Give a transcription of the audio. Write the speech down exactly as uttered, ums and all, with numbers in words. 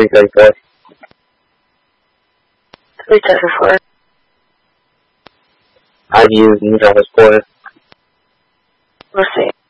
three thirty-four. three thirty-four. I've used neutral as quarter. We'll see.